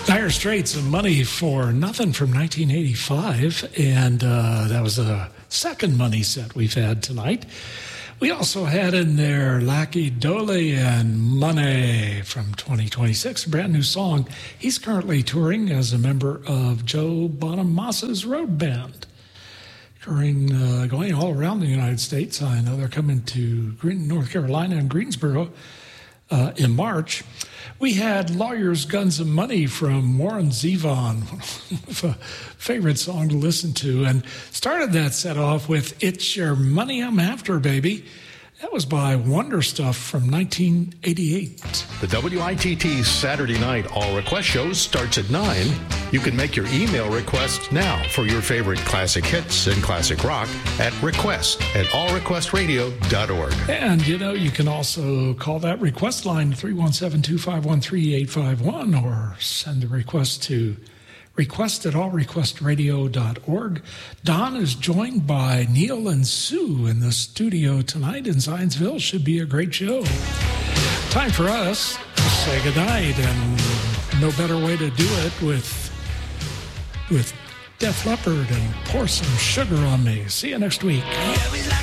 Dire Straits and Money for Nothing from 1985, and that was the second Money set we've had tonight. We also had in there Lucky Dole and Money from 2026, a brand new song. He's currently touring as a member of Joe Bonamassa's road band, touring, going all around the United States. I know they're coming to North Carolina and Greensboro in March. We had Lawyers, Guns, and Money from Warren Zevon, a favorite song to listen to, and started that set off with It's Your Money I'm After, Baby. That was by Wonder Stuff from 1988. The WITT Saturday night All Request show starts at 9. You can make your email request now for your favorite classic hits and classic rock at request@allrequestradio.org. And, you can also call that request line 317-251-3851 or send a request to request@allrequestradio.org. Don is joined by Neil and Sue in the studio tonight in Zionsville. Should be a great show. Time for us to say goodnight, and no better way to do it with Def Leppard and Pour Some Sugar on Me. See you next week.